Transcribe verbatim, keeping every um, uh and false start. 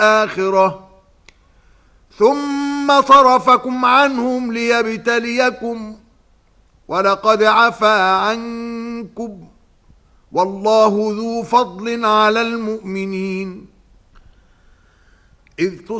الآخرة ثم صرفكم عنهم ليبتليكم ولقد عفا عنكم والله ذو فضل على المؤمنين. إذ